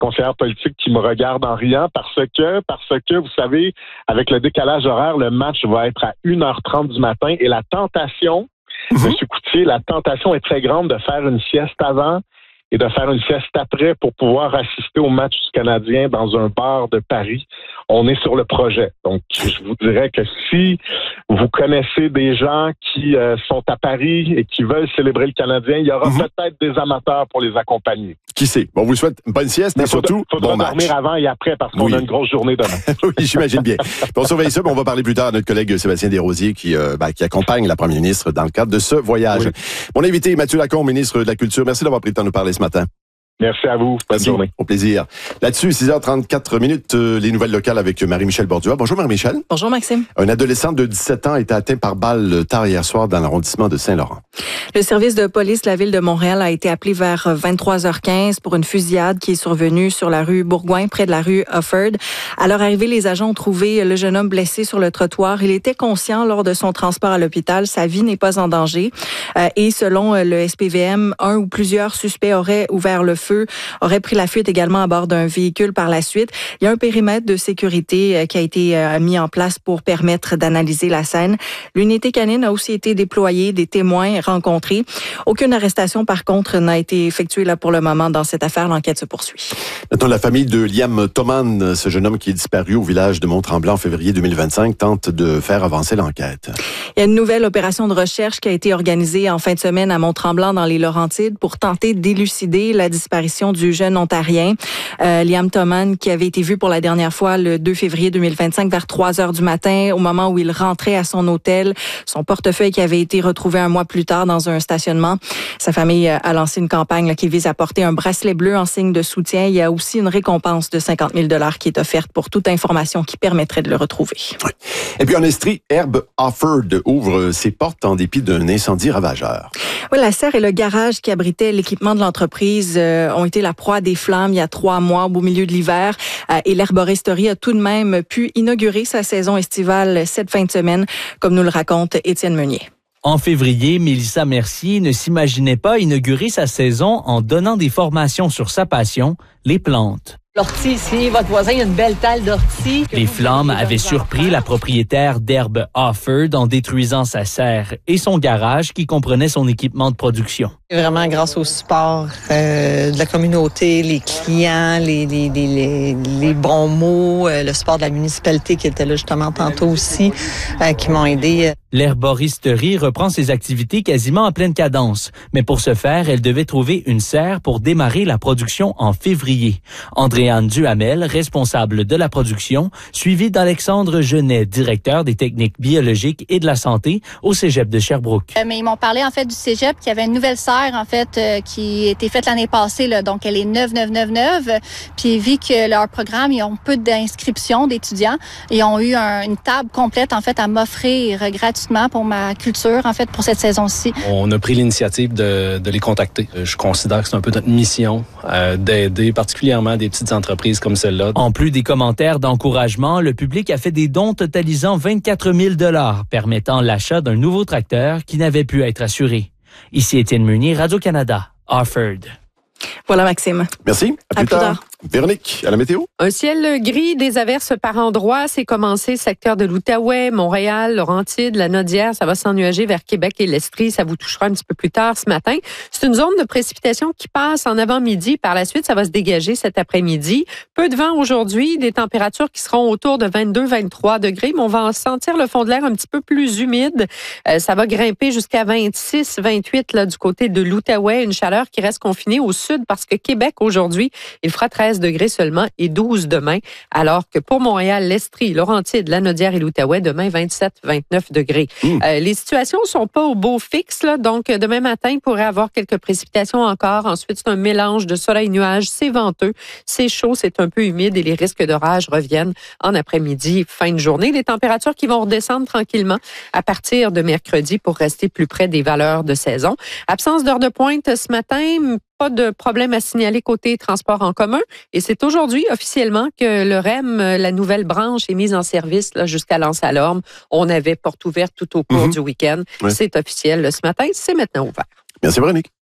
conseillère politique qui me regarde en riant parce que, vous savez, avec le décalage horaire, le match va être à 1h30 du matin et la tentation, M. Coutier, la tentation est très grande de faire une sieste avant et de faire une sieste après pour pouvoir assister au match du Canadien dans un bar de Paris. On est sur le projet. Donc, je vous dirais que si vous connaissez des gens qui sont à Paris et qui veulent célébrer le Canadien, il y aura peut-être des amateurs pour les accompagner. Qui sait? Bon, on vous souhaite une bonne sieste, mais surtout, faudra bon match. dormir avant et après parce qu'on a une grosse journée demain. Oui, j'imagine bien. On surveille ça, mais on va parler plus tard à notre collègue Sébastien Desrosiers qui accompagne la première ministre dans le cadre de ce voyage. Oui. Mon invité, Mathieu Lacombe, ministre de la Culture. Merci d'avoir pris le temps de nous parler ce matin. Merci à vous. Bonne journée. Au plaisir. Là-dessus, 6h34, les nouvelles locales avec Marie-Michel Bordua. Bonjour Marie-Michel. Bonjour Maxime. Un adolescent de 17 ans a été atteint par balle tard hier soir dans l'arrondissement de Saint-Laurent. Le service de police de la Ville de Montréal a été appelé vers 23h15 pour une fusillade qui est survenue sur la rue Bourgoin, près de la rue Offord. À leur arrivée, les agents ont trouvé le jeune homme blessé sur le trottoir. Il était conscient lors de son transport à l'hôpital. Sa vie n'est pas en danger. Et selon le SPVM, un ou plusieurs suspects auraient ouvert le feu, auraient pris la fuite également à bord d'un véhicule par la suite. Il y a un périmètre de sécurité qui a été mis en place pour permettre d'analyser la scène. L'unité canine a aussi été déployée, des témoins rencontrés. Aucune arrestation, par contre, n'a été effectuée là pour le moment dans cette affaire. L'enquête se poursuit. Maintenant, la famille de Liam Thoman, ce jeune homme qui est disparu au village de Mont-Tremblant en février 2025, tente de faire avancer l'enquête. Il y a une nouvelle opération de recherche qui a été organisée en fin de semaine à Mont-Tremblant dans les Laurentides pour tenter d'élucider la disparition du jeune Ontarien. Liam Thoman, qui avait été vu pour la dernière fois le 2 février 2025 vers 3h du matin, au moment où il rentrait à son hôtel. Son portefeuille qui avait été retrouvé un mois plus tard dans un stationnement. Sa famille a lancé une campagne qui vise à porter un bracelet bleu en signe de soutien. Il y a aussi une récompense de 50 000 $ qui est offerte pour toute information qui permettrait de le retrouver. Oui. Et puis en Estrie, Herb Offord ouvre ses portes en dépit d'un incendie ravageur. Oui, la serre et le garage qui abritaient l'équipement de l'entreprise ont été la proie des flammes il y a 3 mois, au beau milieu de l'hiver. Et l'herboristerie a tout de même pu inaugurer sa saison estivale cette fin de semaine, comme nous le raconte Étienne Meunier. En février, Mélissa Mercier ne s'imaginait pas inaugurer sa saison en donnant des formations sur sa passion, les plantes. L'ortie ici, votre voisin, il y a une belle talle d'ortie. Les flammes avaient surpris la propriétaire d'Herb Offord en détruisant sa serre et son garage qui comprenait son équipement de production. Vraiment grâce au support de la communauté, les clients, les bons mots, le support de la municipalité qui était là justement tantôt aussi, qui m'ont aidé. L'herboristerie reprend ses activités quasiment en pleine cadence, mais pour ce faire, elle devait trouver une serre pour démarrer la production en février. Andréane Duhamel, responsable de la production, suivie d'Alexandre Genet, directeur des techniques biologiques et de la santé au Cégep de Sherbrooke. Mais ils m'ont parlé en fait du Cégep qui avait une nouvelle serre en fait qui a été faite l'année passée là, donc elle est neuve. Puis vu que leur programme ils ont peu d'inscriptions d'étudiants, ils ont eu une table complète en fait à m'offrir gratuitement pour ma culture en fait pour cette saison-ci. On a pris l'initiative de les contacter. Je considère que c'est un peu notre mission d'aider particulièrement des petites entreprises comme celle-là. En plus des commentaires d'encouragement, le public a fait des dons totalisant 24 000 $, permettant l'achat d'un nouveau tracteur qui n'avait pu être assuré. Ici Étienne Meunier, Radio-Canada, Offord. Voilà, Maxime. Merci. À plus tard. Véronique, à la météo. Un ciel gris, des averses par endroits. C'est commencé secteur de l'Outaouais, Montréal, Laurentides, la Nodière. Ça va s'ennuager vers Québec et l'Estrie. Ça vous touchera un petit peu plus tard ce matin. C'est une zone de précipitation qui passe en avant-midi. Par la suite, ça va se dégager cet après-midi. Peu de vent aujourd'hui, des températures qui seront autour de 22-23 degrés, mais on va en sentir le fond de l'air un petit peu plus humide. Ça va grimper jusqu'à 26-28 là, du côté de l'Outaouais. Une chaleur qui reste confinée au sud parce que Québec, aujourd'hui, il fera 13 degrés seulement et 12 demain, alors que pour Montréal, l'Estrie, Laurentides, la Nodière et l'Outaouais, demain 27-29 degrés. Les situations sont pas au beau fixe, là, donc demain matin, il pourrait y avoir quelques précipitations encore. Ensuite, c'est un mélange de soleil-nuages, c'est venteux, c'est chaud, c'est un peu humide et les risques d'orage reviennent en après-midi, fin de journée. Les températures qui vont redescendre tranquillement à partir de mercredi pour rester plus près des valeurs de saison. Absence d'heure de pointe ce matin, pas de problème à signaler côté transport en commun. Et c'est aujourd'hui officiellement que le REM, la nouvelle branche, est mise en service là, jusqu'à L'Anse-à-l'Orme. On avait porte ouverte tout au cours du week-end. Ouais. C'est officiel ce matin. C'est maintenant ouvert. Merci, Véronique.